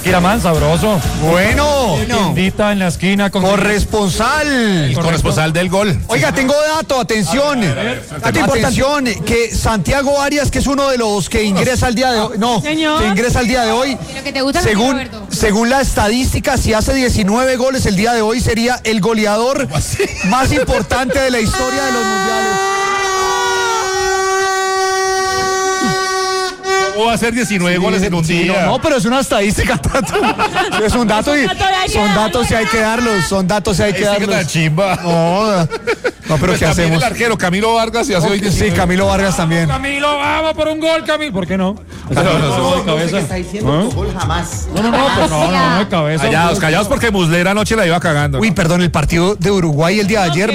Shakira Man, sabroso. Bueno. Tiendita en la esquina con Corresponsal. El corresponsal del gol. Oiga, tengo dato, atención. Atención, que Santiago Arias, que es uno de los que ingresa al día de hoy. No, Señor. que ingresa al día de hoy. Lo que te gusta es Roberto. Según la estadística, si hace 19 goles el día de hoy, sería el goleador más importante de la historia de los mundiales. ¿Cómo va a ser 19 goles en un día? No, pero es una estadística, Tato. Es un dato y son datos y hay que darlos. Son datos y hay que darlos. La chimba. No, pero Pues ¿qué también hacemos? el arquero Camilo Vargas y hace hoy 19. Sí, Camilo Vargas también. Camilo, vamos por un gol, Camilo. ¿Por qué no? No, de cabeza. Está diciendo gol jamás. No, de cabeza. Callados porque Muslera anoche la iba cagando. Uy, perdón, el partido de Uruguay el día de ayer,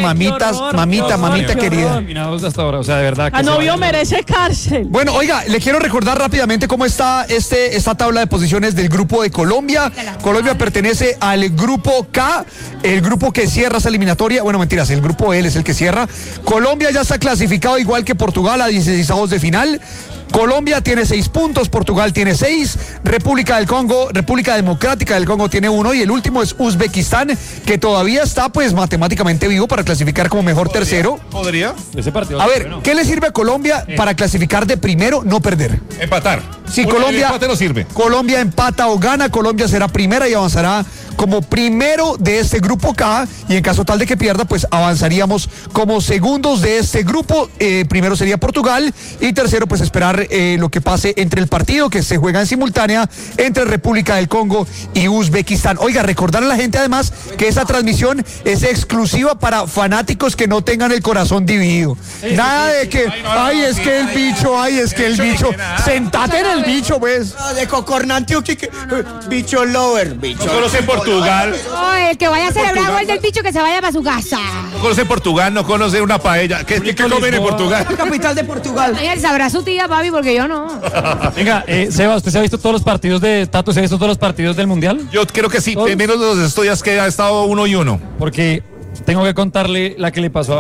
mamita querida. Terminados hasta ahora, o sea, de verdad. A novio merece cárcel. Bueno, oiga, le quiero recordar rápidamente cómo está esta tabla de posiciones del grupo de Colombia. Colombia pertenece al grupo K, el grupo que cierra esa eliminatoria. Bueno, mentiras, el grupo L es el que cierra. Colombia ya está clasificado igual que Portugal a 16avos de final. Colombia tiene 6 puntos, Portugal tiene 6, República Democrática del Congo tiene 1 y el último es Uzbekistán, que todavía está pues matemáticamente vivo para clasificar como mejor tercero. ¿Podría? Ese partido. A ver, ¿qué le sirve a Colombia para clasificar de primero, no perder? Empatar. Si El Colombia, empate no sirve. Colombia empata o gana, Colombia será primera y avanzará como primero de este grupo K, y en caso tal de que pierda, pues avanzaríamos como segundos de este grupo. Primero sería Portugal y tercero pues esperar lo que pase entre el partido que se juega en simultánea entre República del Congo y Uzbekistán. Oiga, recordar a la gente además que esa transmisión es exclusiva para fanáticos que no tengan el corazón dividido. Nada de que, ay, es que el bicho, sentate en el bicho, pues. De Cocornante, bicho lover, bicho. No conoce Portugal. Oh, el que vaya a celebrar gol del bicho que se vaya para su casa. No conoce Portugal, no conoce una paella. ¿Qué comen en Portugal? Capital de Portugal. Oiga, sabrá su tía, papi, porque yo no. Venga, Seba, ¿usted se ha visto todos los partidos de Tato? ¿Se ha visto todos los partidos del Mundial? Yo creo que sí, ¿Todos? menos de los estudios que ha estado 1-1. Porque tengo que contarle la que le pasó a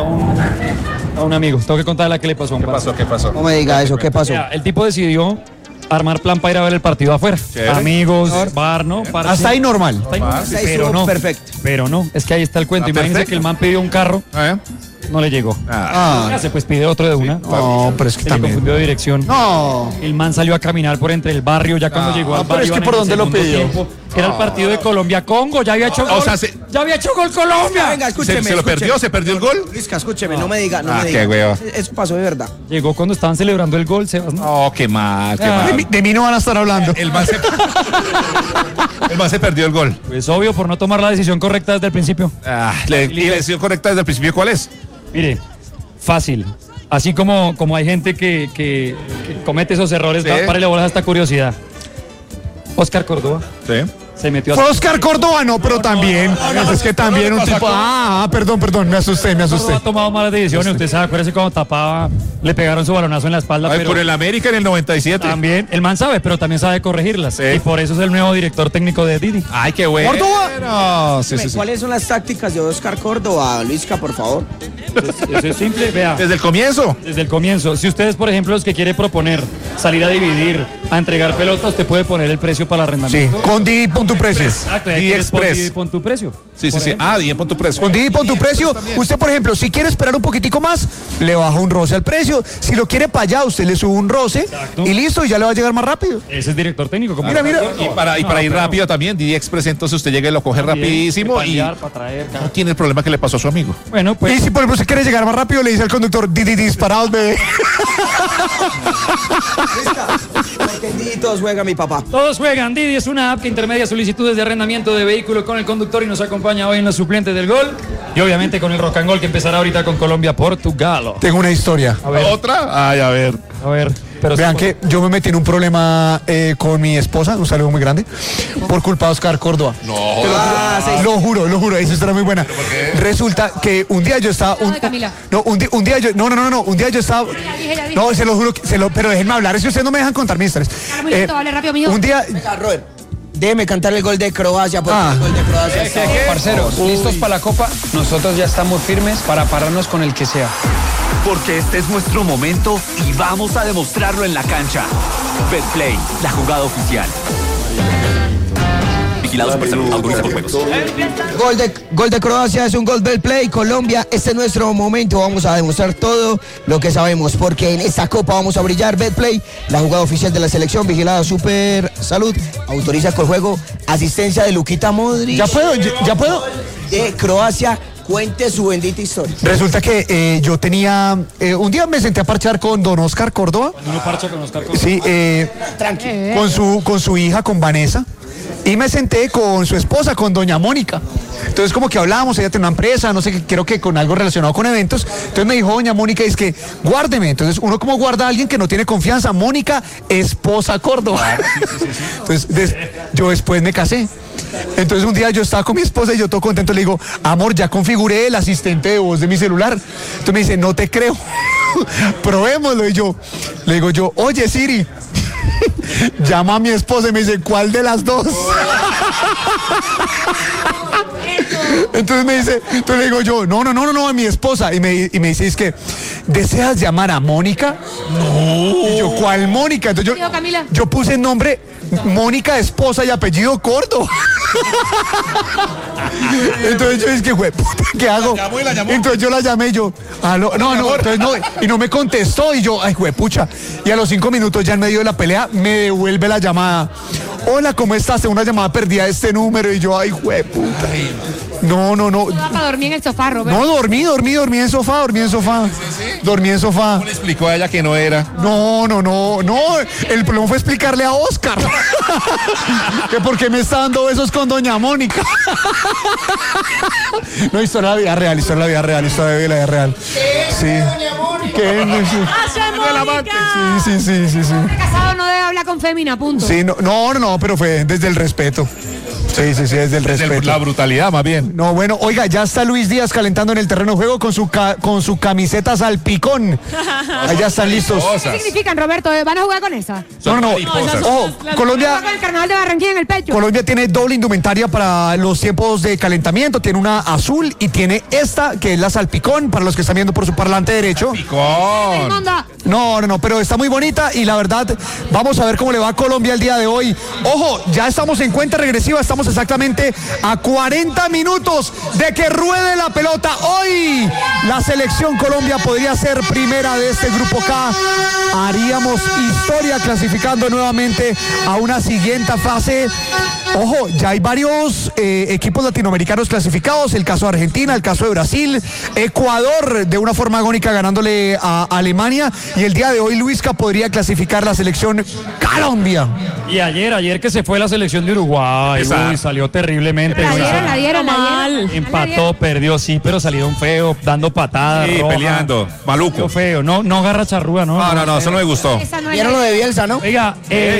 un amigo. Tengo que contarle la que le pasó a un parce. ¿Qué pasó? No me diga eso, ¿qué pasó? Mira, el tipo decidió armar plan para ir a ver el partido afuera. Chévere. Amigos, bar, ¿no? Parche. Hasta ahí normal. Hasta ahí no. Hasta ahí Pero estuvo no. perfecto. Pero no, es que ahí está el cuento. Imagínense perfecto. que el man pidió un carro, no le llegó. Ah, ¿Qué hace? Pues pide otro de una. no, pero es que Se le también. confundió de dirección. No. El man salió a caminar por entre el barrio, ya cuando llegó al pero barrio. es que iban ¿por en el dónde lo segundo pidió? tiempo. Era el partido de Colombia-Congo, ya había hecho gol. O sea, ya había hecho gol Colombia. Venga, escúcheme. ¿Se lo perdió? ¿Se perdió el gol? Luisca, escúcheme, no me diga, no Ah, me qué diga. hueva. Eso pasó de verdad. Llegó cuando estaban celebrando el gol, Sebas, ¿no? No, qué mal, qué Ah. mal. De mí no van a estar hablando. El man se perdió el gol. Pues obvio, por no tomar la decisión correcta desde el principio. ¿Y la decisión correcta desde el principio cuál es? Mire, fácil. Así como hay gente que comete esos errores, Sí. párele bolas a esta curiosidad. Oscar Córdoba Sí. se metió Fue Oscar Córdoba, no, pero también. Es que también un tipo. Perdón, me asusté. Ha tomado malas decisiones. Usted sabe, acuérdese cuando tapaba, le pegaron su balonazo en la espalda. Ay, Pero por el América en el 97. también, el man sabe, pero también sabe corregirlas. Sí. Y por eso es el nuevo director técnico de Didi. Ay, qué bueno. ¿Córdoba? Sí. ¿Cuáles son las tácticas de Oscar Córdoba, Luisca, por favor? Eso es simple, vea. Desde el comienzo. Desde el comienzo. Si ustedes, por ejemplo, los que quiere proponer salir a dividir, a entregar pelota, usted puede poner el precio para el Sí, arrendamiento. con Didi pon tu precio. Exacto, Didi Express. Y pon tu precio. Sí. Por ejemplo. Y en punto precio. Con Didi pon tu precio. Usted, por ejemplo, si quiere esperar un poquitico más, le baja un roce al precio. Si lo quiere para allá, usted le sube un roce. Exacto. Y listo, y ya le va a llegar más rápido. Ese es director técnico. como Mira. Y para ir rápido también, Didi Express, entonces usted llega y lo coge rapidísimo Para y enviar, para traer, no tiene el problema que le pasó a su amigo. Bueno, Y pues si, por ejemplo, usted quiere llegar más rápido, le dice al conductor, Didi, disparados, bebé. Porque en Didi todos juega mi papá. todos juegan. Didi es una app que intermedia solicitudes de arrendamiento de vehículo con el conductor y nos acompaña hoy en los suplentes del gol. Y obviamente con el rock and roll que empezará ahorita con Colombia-Portugal. Tengo una historia. A ver, ¿Otra? Ay, a ver. pero Vean que yo me metí en un problema con mi esposa, un saludo muy grande, por culpa de Oscar Córdoba. Lo juro, esa historia es muy buena. Resulta que un día yo estaba. No, de Camila. Un día yo. No. Un día yo estaba. Ya dije. No, se lo juro, pero déjenme hablar, es que ustedes no me dejan contar mis historias. Muy lento, hable rápido, mijo. Un día. Venga, Robert, déjeme cantar el gol de Croacia, porque el gol de Croacia está... Parceros, ¿listos para la Copa? Nosotros ya estamos firmes para pararnos con el que sea. Porque este es nuestro momento y vamos a demostrarlo en la cancha. Betplay, la jugada oficial. Vigilado Supersalud. Autoriza por juegos. Gol de Croacia es un gol del play. Colombia, este es nuestro momento. Vamos a demostrar todo lo que sabemos, porque en esta copa vamos a brillar. Betplay, la jugada oficial de la selección, vigilada Super Salud, autoriza con juego, asistencia de Luquita Modric. ¿Ya puedo? De Croacia. Cuente su bendita historia. Resulta que yo tenía, un día me senté a parchar con don Oscar Córdoba. Uno parcha con Oscar Córdoba. Sí, Tranquilo. con su hija, con Vanessa. Y me senté con su esposa, con doña Mónica. Entonces como que hablábamos, ella tiene una empresa, no sé, creo que con algo relacionado con eventos. Entonces me dijo doña Mónica, es que guárdeme. Entonces uno como guarda a alguien que no tiene confianza. Mónica, esposa Córdoba. Entonces yo después me casé. Entonces un día yo estaba con mi esposa y yo todo contento le digo, amor, ya configuré el asistente de voz de mi celular. Entonces me dice, no te creo. Probémoslo. Y yo le digo yo, oye Siri, llama a mi esposa. Y me dice, ¿cuál de las dos? Entonces le digo yo, no, a mi esposa. Y me dice, es que, ¿deseas llamar a Mónica? No. Y yo, ¿cuál Mónica? Entonces yo puse el nombre Mónica, esposa y apellido Córdoba. Entonces yo dije, güey, puta, ¿qué hago? La llamó. Entonces yo la llamé y yo, aló, entonces no, y no me contestó y yo, ay, güey, pucha. Y a los 5 minutos ya en medio de la pelea me devuelve la llamada. Hola, ¿cómo estás? Tengo una llamada perdida de este número. Y yo, ay, güey, puta. No. Para dormir en el sofá, Roberto. No, dormí en sofá. Dormí en sofá. ¿Cómo le explicó a ella que no era? No. El problema fue explicarle a Oscar que por qué me está dando besos con doña Mónica. No, historia de la vida real. Sí. ¿Qué? Sí. Casado no debe hablar con fémina, punto. Sí, no, pero fue desde el respeto. Sí, desde el respeto. La brutalidad, más bien. No, bueno, oiga, ya está Luis Díaz calentando en el terreno de juego con su camiseta salpicón. Allá están listos. ¿Qué significan, Roberto? ¿Van a jugar con esa? No. Ojo, Colombia. Con el carnaval de Barranquilla en el pecho. Colombia tiene doble indumentaria para los tiempos de calentamiento. Tiene una azul y tiene esta, que es la salpicón, para los que están viendo por su parlante derecho. Picón. No, pero está muy bonita y la verdad, vamos a ver cómo le va a Colombia el día de hoy. Ojo, ya estamos en cuenta regresiva, estamos exactamente a 40 minutos de que ruede la pelota. Hoy la selección Colombia podría ser primera de este grupo K. Haríamos historia clasificando nuevamente a una siguiente fase. Ojo, ya hay varios equipos latinoamericanos clasificados, el caso de Argentina, el caso de Brasil, Ecuador de una forma agónica ganándole a Alemania, y el día de hoy Luisca podría clasificar la selección Colombia. Y ayer que se fue la selección de Uruguay, salió terriblemente. La dieron. Empató, perdió, sí, pero salieron feo, dando patadas. Sí, roja. Peleando, maluco. Feo, no agarra charrúa, ¿no? No, eso no me gustó. ¿Vieron lo de Bielsa, no? Oiga,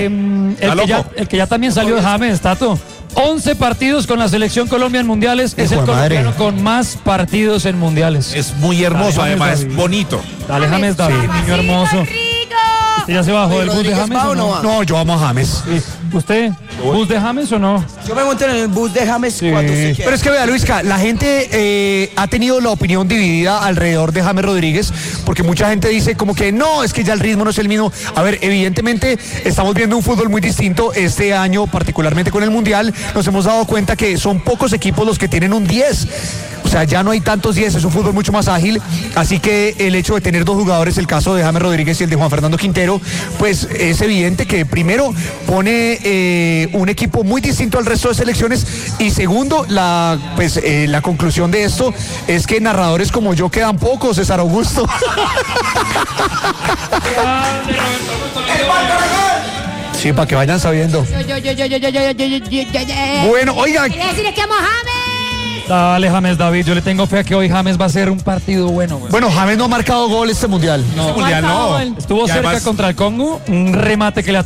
el que ya también salió de James, Tato. 11 partidos con la selección Colombia en mundiales. Es el colombiano con más partidos en mundiales. Es muy hermoso, además, es bonito. Dale, James David, niño hermoso. ¿Usted ya se bajó del bus de James o no? No, yo amo a James. ¿Usted? ¿Bus de James o no? Yo me monté en el bus de James cuando se quiera. Pero es que vea, Luisca, la gente ha tenido la opinión dividida alrededor de James Rodríguez, porque mucha gente dice como que no, es que ya el ritmo no es el mismo. A ver, evidentemente estamos viendo un fútbol muy distinto este año, particularmente con el Mundial. Nos hemos dado cuenta que son pocos equipos los que tienen un 10. O sea, ya no hay tantos 10, es un fútbol mucho más ágil. Así que el hecho de tener dos jugadores, el caso de James Rodríguez y el de Juan Fernando Quintero, pues es evidente que primero pone un equipo muy distinto al resto de selecciones, y segundo, la conclusión de esto es que narradores como yo quedan pocos, César Augusto. Sí, para que vayan sabiendo. Bueno, oigan. Quería decir que amo a James. Dale, James David, yo le tengo fe a que hoy James va a ser un partido bueno. Bueno, James no ha marcado gol este mundial. No, Mundial no. Estuvo Y cerca además, contra el Congo, un remate que le